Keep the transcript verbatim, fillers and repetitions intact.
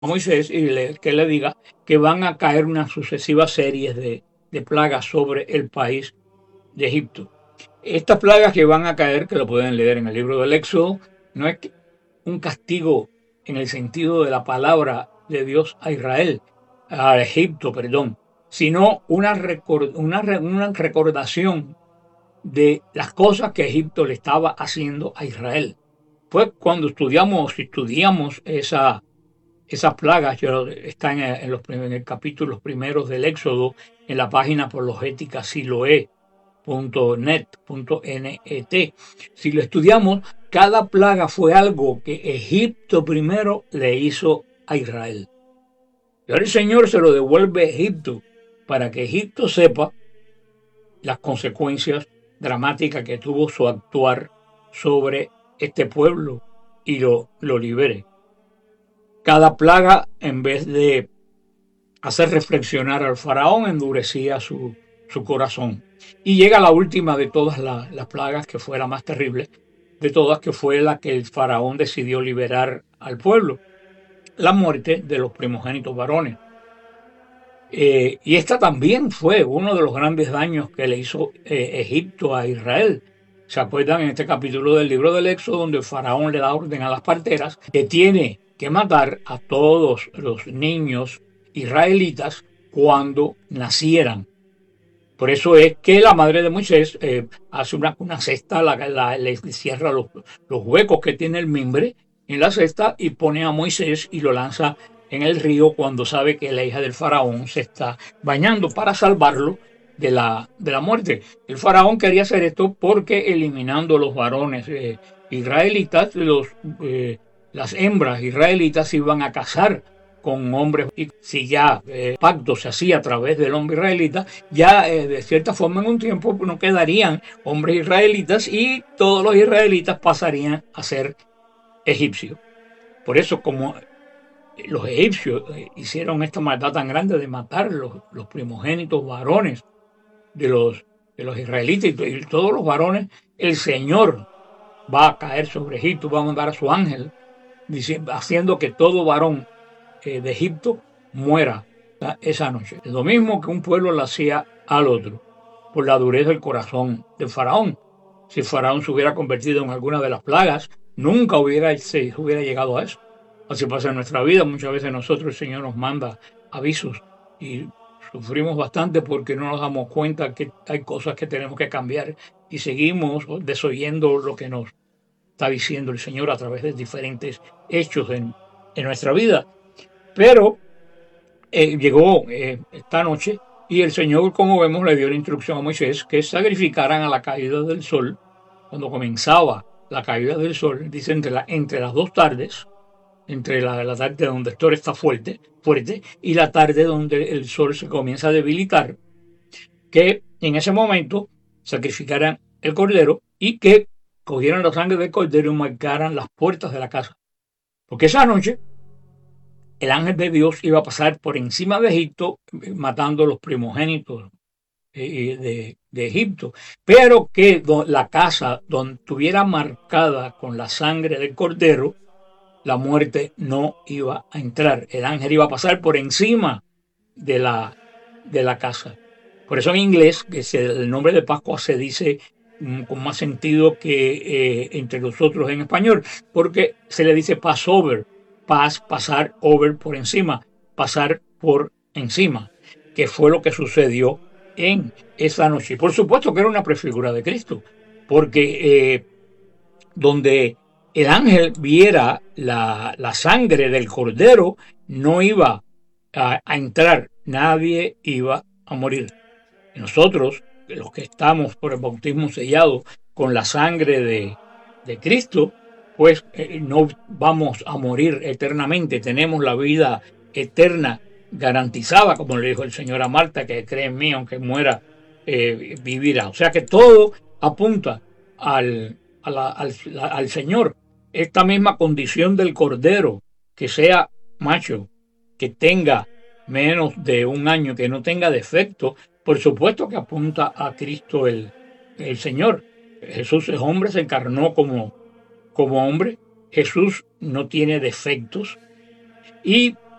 a Moisés y le, que le diga que van a caer unas sucesivas series de, de plagas sobre el país de Egipto. Estas plagas que van a caer, que lo pueden leer en el libro del Éxodo, no es un castigo en el sentido de la palabra de Dios a Israel, a Egipto, perdón, sino una, record, una, una recordación de las cosas que Egipto le estaba haciendo a Israel. Pues cuando estudiamos, estudiamos esa, esas plagas, yo, están en, en, los, en el capítulo primeros del Éxodo, en la página apologética Siloé, punto net, punto net. Si lo estudiamos, cada plaga fue algo que Egipto primero le hizo a Israel. Y ahora el Señor se lo devuelve a Egipto para que Egipto sepa las consecuencias dramáticas que tuvo su actuar sobre este pueblo y lo, lo libere. Cada plaga, en vez de hacer reflexionar al faraón, endurecía su, su corazón. Y llega la última de todas la, las plagas, que fue la más terrible de todas, que fue la que el faraón decidió liberar al pueblo: la muerte de los primogénitos varones. Eh, y esta también fue uno de los grandes daños que le hizo eh, Egipto a Israel. ¿Se acuerdan en este capítulo del libro del Éxodo, donde el faraón le da orden a las parteras que tiene que matar a todos los niños israelitas cuando nacieran? Por eso es que la madre de Moisés eh, hace una, una cesta, la, la, le cierra los, los huecos que tiene el mimbre en la cesta y pone a Moisés y lo lanza en el río cuando sabe que la hija del faraón se está bañando, para salvarlo de la, de la muerte. El faraón quería hacer esto porque, eliminando los varones eh, israelitas, los, eh, las hembras israelitas iban a casar con hombres, y si ya eh, pacto se hacía a través del hombre israelita, ya eh, de cierta forma en un tiempo no quedarían hombres israelitas y todos los israelitas pasarían a ser egipcios. Por eso, como los egipcios eh, hicieron esta maldad tan grande de matar los, los primogénitos varones de los, de los israelitas y, y todos los varones, el Señor va a caer sobre Egipto, va a mandar a su ángel, diciendo, haciendo que todo varón eh, de Egipto muera esa noche. Es lo mismo que un pueblo le hacía al otro, por la dureza del corazón del faraón. Si el faraón se hubiera convertido en alguna de las plagas, nunca hubiera, se hubiera llegado a eso. Así pasa en nuestra vida. Muchas veces nosotros, el Señor nos manda avisos y sufrimos bastante porque no nos damos cuenta que hay cosas que tenemos que cambiar y seguimos desoyendo lo que nos está diciendo el Señor a través de diferentes hechos en, en nuestra vida. Pero eh, llegó eh, esta noche y el Señor, como vemos, le dio la instrucción a Moisés que sacrificaran a la caída del sol. Cuando comenzaba la caída del sol, dice entre, la, entre las dos tardes, entre la, la tarde donde el sol está fuerte, fuerte y la tarde donde el sol se comienza a debilitar, que en ese momento sacrificaran el cordero y que cogieran la sangre del cordero y marcaran las puertas de la casa. Porque esa noche el ángel de Dios iba a pasar por encima de Egipto, matando los primogénitos de, de Egipto, pero que la casa donde estuviera marcada con la sangre del cordero, la muerte no iba a entrar. El ángel iba a pasar por encima de la, de la casa. Por eso en inglés, que se, el nombre de Pascua se dice um, con más sentido que eh, entre nosotros en español, porque se le dice Passover. Paz, pasar, over, por encima, pasar por encima, que fue lo que sucedió en esa noche. Por supuesto que era una prefigura de Cristo, porque eh, donde el ángel viera la, la sangre del cordero, no iba a, a entrar, nadie iba a morir. Nosotros, los que estamos por el bautismo sellado con la sangre de, de Cristo, pues eh, no vamos a morir eternamente, tenemos la vida eterna garantizada, como le dijo el Señor a Marta, que cree en mí, aunque muera, eh, vivirá. O sea que todo apunta al, a la, al, al Señor. Esta misma condición del cordero, que sea macho, que tenga menos de un año, que no tenga defecto, por supuesto que apunta a Cristo el, el Señor. Jesús es hombre, se encarnó como como hombre. Jesús no tiene defectos y